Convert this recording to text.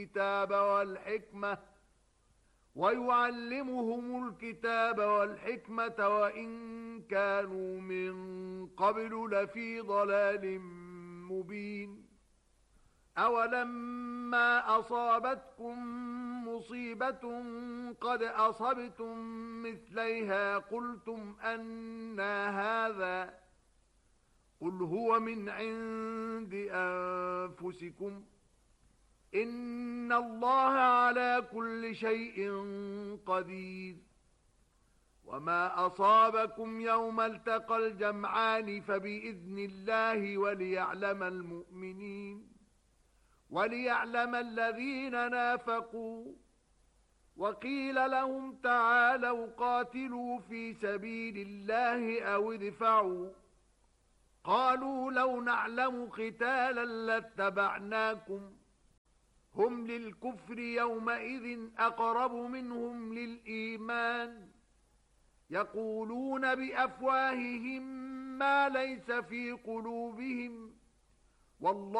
الكتاب والحكمة ويعلمهم الكتاب والحكمة وإن كانوا من قبل لفي ضلال مبين. أولما أصابتكم مصيبة قد أصبتم مثليها قلتم أنى هذا قل هو من عند أنفسكم إن الله على كل شيء قدير. وما أصابكم يوم التقى الجمعان فبإذن الله وليعلم الذين نافقوا. وقيل لهم تعالوا قاتلوا في سبيل الله أو ادفعوا قالوا لو نعلم قتالا لاتبعناكم هم للكفر يومئذ أقرب منهم للإيمان يقولون بأفواههم ما ليس في قلوبهم والله